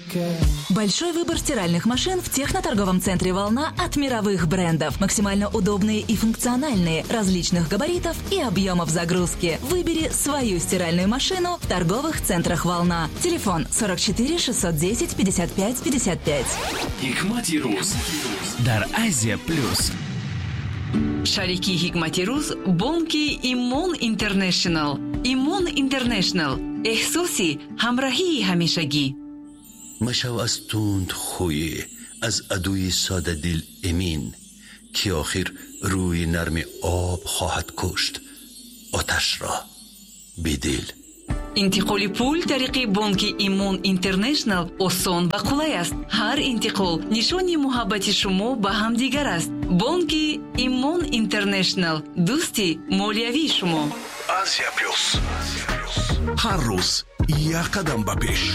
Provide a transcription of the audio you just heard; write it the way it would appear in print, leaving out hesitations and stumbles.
Большой выбор стиральных машин в техноторговом центре «Волна» от мировых брендов. Максимально удобные и функциональные, различных габаритов и объемов загрузки. Выбери свою стиральную машину в торговых центрах «Волна». Телефон 44 610 55 55. Hikmati Ruz дар Азия Плюс. Шарики Hikmati Ruz бонки Имон Интернешнл. Имон Интернешнл. احساسی همراهی همیشگی. مشو از تند خوی، از عدوی ساده دل امین، که آخر روی نرم آب خواهد کشت آتش را بدل. انتقال پول طریق بانک ایمون اینترنشنل آسان و قلای است. هر انتقال نشانی محبت شما به هم دیگر است. بانک ایمون اینترنشنل، دوستی مالیوی شما. Азия Плюс. Har roz یک قدم به پیش.